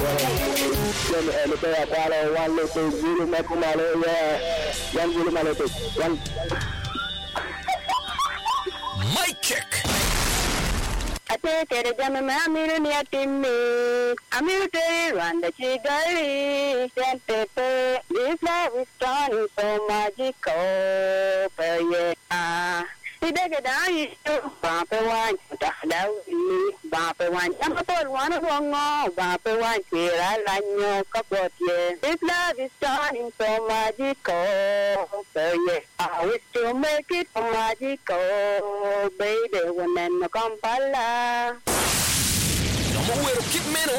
One little zero Makumalo, one zero Malato, one. Mic check. Ate tere jam me amiru ni atimi amiru tere rwanda chigari tempepe this life is turning so magical but yeah idege dai bape wan dawi bape wan amapol wan wongo bape wan tira lanyo kapotie this life is turning so magical but yeah I wish to make it magical baby when no kampala No more kid men.